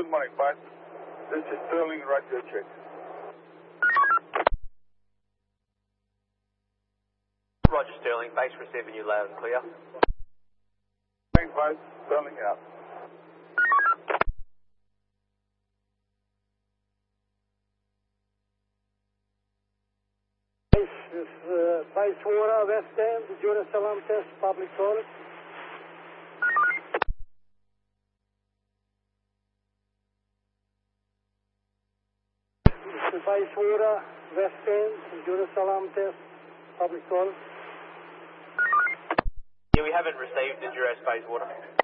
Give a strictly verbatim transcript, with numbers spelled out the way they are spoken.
morning, Bart. This is Sterling, radio check. Roger, Sterling. Base receiving you loud and clear. Morning, Bart. Sterling out. Base, this is uh, Bayswater, West End, Jerusalem test, public toilet. This is Bayswater, West End, Jerusalem test, public toilet. Yeah, we haven't received the Duras Bayswater.